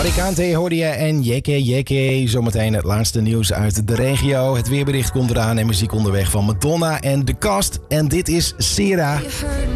Orikante hoorde je en Jekke. Zometeen het laatste nieuws uit de regio. Het weerbericht komt eraan en muziek onderweg van Madonna en The Cast. En dit is Sera.